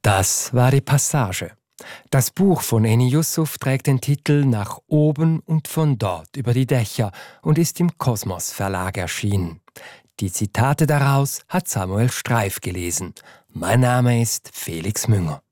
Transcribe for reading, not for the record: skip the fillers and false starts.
Das war die Passage. Das Buch von Eni Yusuf trägt den Titel »Nach oben und von dort über die Dächer« und ist im Kosmos Verlag erschienen. Die Zitate daraus hat Samuel Streif gelesen. Mein Name ist Felix Münger.